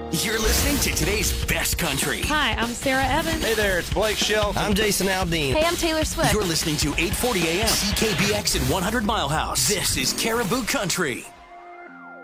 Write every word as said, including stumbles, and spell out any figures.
You're listening to today's best country. Hi, I'm Sarah Evans. Hey there, it's Blake Shelton. I'm Jason Aldean. Hey, I'm Taylor Swift. You're listening to eight forty A M C K B X and one hundred Mile House. This is Caribou Country.